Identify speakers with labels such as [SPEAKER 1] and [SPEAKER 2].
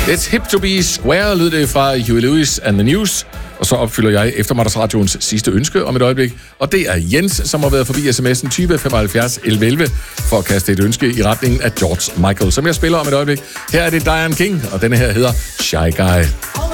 [SPEAKER 1] It's hip to be square, lød det fra Huey Lewis and the News. Og så opfylder jeg eftermiddagsradioens sidste ønske om et øjeblik. Og det er Jens, som har været forbi sms'en 20 75 11 11 for at kaste et ønske i retningen af George Michael, som jeg spiller om et øjeblik. Her er det Diane King, og denne her hedder Shy Guy.